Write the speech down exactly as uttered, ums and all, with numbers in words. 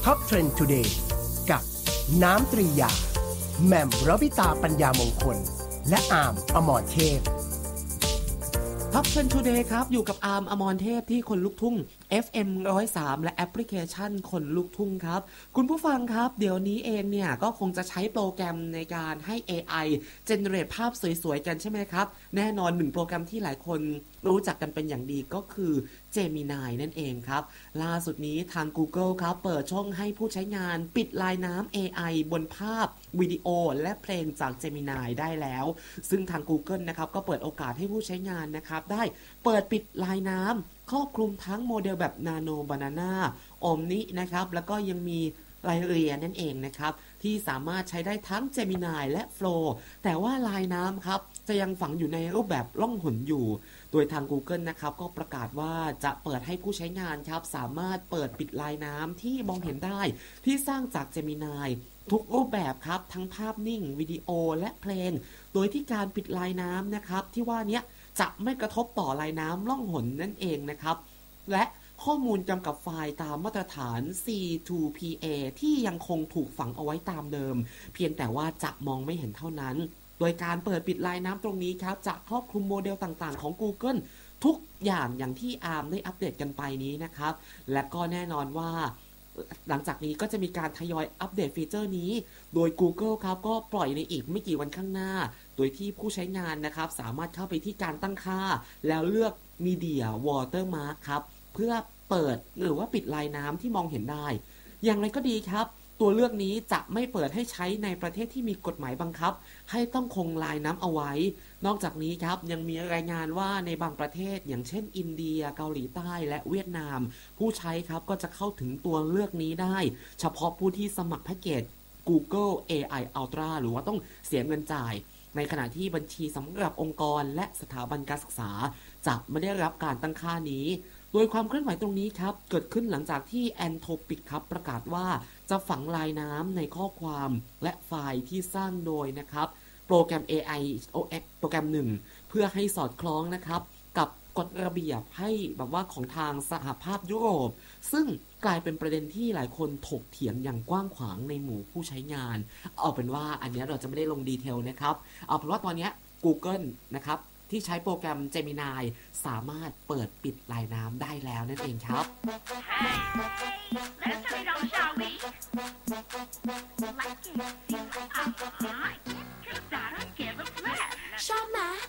Top Trend Today กับน้ำตรียาแหม่มรวิตาปัญญามงคลและอาร์มอมรเทพ Top Trend Today ครับอยู่กับอาร์มอมรเทพที่คนลุกทุ่ง เอฟ เอ็ม หนึ่งศูนย์สาม และแอปพลิเคชันคนลุกทุ่งครับคุณผู้ฟังครับเดี๋ยวนี้เองเนี่ยก็คงจะใช้โปรแกรมในการให้ เอ ไอ generate ภาพสวยๆกันใช่ไหมครับแน่นอนหนึ่งโปรแกรมที่หลายคนรู้จักกันเป็นอย่างดีก็คือ Gemini นั่นเองครับล่าสุดนี้ทาง Google ครับเปิดช่องให้ผู้ใช้งานปิดลายน้ำ เอ ไอ บนภาพวิดีโอและเพลงจาก Gemini ได้แล้วซึ่งทาง Google นะครับก็เปิดโอกาสให้ผู้ใช้งานนะครับได้เปิดปิดลายน้ำครอบคลุมทั้งโมเดลแบบ Nano Banana Omni นะครับแล้วก็ยังมีรายละเอียดนั่นเองนะครับที่สามารถใช้ได้ทั้ง Gemini และ Flow แต่ว่าลายน้ำครับจะยังฝังอยู่ในรูปแบบล่องหนอยู่โดยทาง Google นะครับก็ประกาศว่าจะเปิดให้ผู้ใช้งานครับสามารถเปิดปิดลายน้ำที่มองเห็นได้ที่สร้างจาก Gemini ทุกรูปแบบครับทั้งภาพนิ่งวิดีโอและเพลงโดยที่การปิดลายน้ำนะครับที่ว่านี้จะไม่กระทบต่อลายน้ำล่องหนนั่นเองนะครับและข้อมูลกำกับไฟล์ตามมาตรฐาน ซี ทู พี เอ ที่ยังคงถูกฝังเอาไว้ตามเดิมเพียงแต่ว่าจะมองไม่เห็นเท่านั้นโดยการเปิดปิดลายน้ำตรงนี้ครับจะครอบคลุมโมเดลต่างๆของ Google ทุกอย่างอย่างที่อาร์มได้อัปเดตกันไปนี้นะครับและก็แน่นอนว่าหลังจากนี้ก็จะมีการทยอยอัปเดตฟีเจอร์นี้โดย Google ครับก็ปล่อยในอีกไม่กี่วันข้างหน้าโดยที่ผู้ใช้งานนะครับสามารถเข้าไปที่การตั้งค่าแล้วเลือก Media Watermark ครับเพื่อเปิดหรือว่าปิดลายน้ำที่มองเห็นได้อย่างไรก็ดีครับตัวเลือกนี้จะไม่เปิดให้ใช้ในประเทศที่มีกฎหมายบังคับให้ต้องคงลายน้ำเอาไว้นอกจากนี้ครับยังมีรายงานว่าในบางประเทศอย่างเช่นอินเดียเกาหลีใต้และเวียดนามผู้ใช้ครับก็จะเข้าถึงตัวเลือกนี้ได้เฉพาะผู้ที่สมัครแพ็กเกจ Google เอ ไอ Ultra หรือว่าต้องเสียเงินจ่ายในขณะที่บัญชีสำหรับองค์กรและสถาบันการศึกษาจะไม่ได้รับการตั้งค่านี้โดยความเคลื่อนไหวตรงนี้ครับเกิดขึ้นหลังจากที่ Anthropic ครับประกาศว่าจะฝังลายน้ำในข้อความและไฟล์ที่สร้างโดยนะครับโปรแกรม เอ ไอ โอ เอ็กซ์ โปรแกรมหนึ่งเพื่อให้สอดคล้องนะครับกับกฎระเบียบให้แบบว่าของทางสหภาพยุโรปซึ่งกลายเป็นประเด็นที่หลายคนถกเถียงอย่างกว้างขวางในหมู่ผู้ใช้งานเอาเป็นว่าอันนี้เราจะไม่ได้ลงดีเทลนะครับเอาเป็นว่าตอนนี้ Google นะครับที่ใช้โปรแกรม Gemini สามารถเปิดปิดลายน้ำได้แล้วนั่นเองครับ Hey, let's turn it on, shall we? Like it, see, uh-huh. Cause I don't give a flap. ชอบไหม